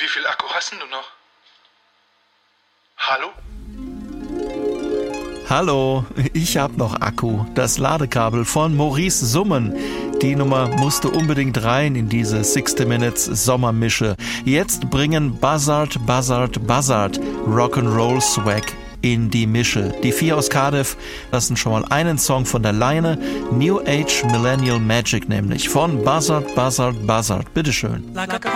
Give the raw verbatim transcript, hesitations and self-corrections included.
Wie viel Akku hast denn du noch? Hallo? Hallo, ich hab noch Akku. Das Ladekabel von Maurice Summen. Die Nummer musste unbedingt rein in diese sixty Minutes Sommermische. Jetzt bringen Buzzard, Buzzard, Buzzard Rock'n'Roll Swag in die Mische. Die vier aus Cardiff lassen schon mal einen Song von der Leine. New Age Millennial Magic nämlich. Von Buzzard, Buzzard, Buzzard. Bitteschön. Like a